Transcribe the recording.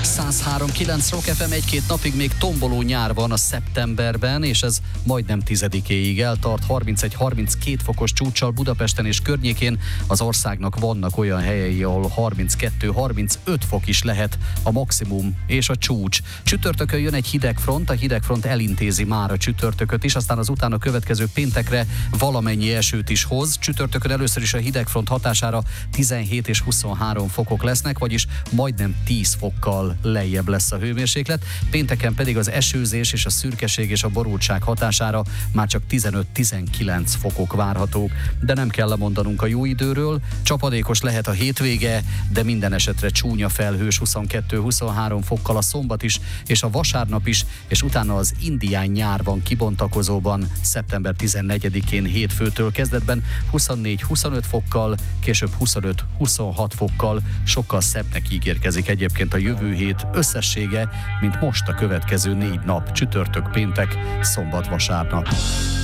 103.9 Rock FM, egy-két napig még tomboló nyár van a szeptemberben, és ez majdnem 10-éig eltart. 31-32 fokos csúccsal Budapesten és környékén. Az országnak vannak olyan helyei, ahol 32-35 fok is lehet a maximum és a csúcs. Csütörtökön jön egy hidegfront, a hidegfront elintézi már a csütörtököt is, aztán az utána következő péntekre valamennyi esőt is hoz. Csütörtökön először is a hidegfront hatására 17 és 23 fokok lesznek, vagyis majdnem 10 fokkal lejjebb lesz a hőmérséklet. Pénteken pedig az esőzés és a szürkeség és a borultság hatására már csak 15-19 fokok várhatók. De nem kell lemondanunk a jó időről, csapadékos lehet a hétvége, de minden esetre csúnya felhős 22-23 fokkal a szombat is, és a vasárnap is, és utána az indián nyár van kibontakozóban szeptember 14-én hétfőtől kezdetben 24-25 fokkal, később 25-26 fokkal. Sokkal szebbnek ígérkezik egyébként a jövő hét összessége, mint most a következő 4 nap, csütörtök, péntek, szombat, vasárnap.